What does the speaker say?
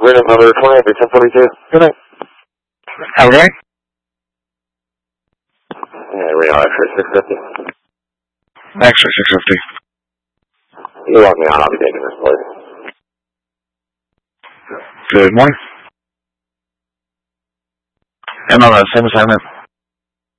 Reno number 20, 1042. Good night. Okay. Yeah, Reno X-ray 650. X-ray 650. You want me on, I'll be taking this place. Good morning. And on the same assignment.